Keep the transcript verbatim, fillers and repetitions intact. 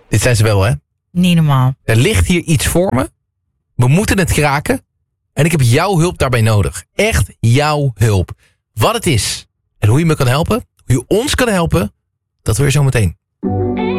Dit zijn ze wel, hè? Niet normaal. Er ligt hier iets voor me. We moeten het kraken. En ik heb jouw hulp daarbij nodig. Echt jouw hulp. Wat het is en hoe je me kan helpen, hoe je ons kan helpen, dat hoor je zo meteen.